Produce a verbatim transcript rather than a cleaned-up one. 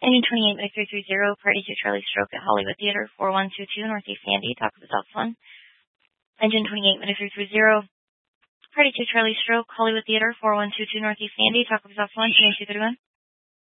Engine twenty-eight, Medic three three zero, Party two Charlie Stroke at Hollywood Theater, four one two two, Northeast Sandy, talk with the South one. Engine twenty-eight, Medic three three zero, Party two Charlie Stroke, Hollywood Theater, four one two two, Northeast Sandy, talk with the South one, two three one.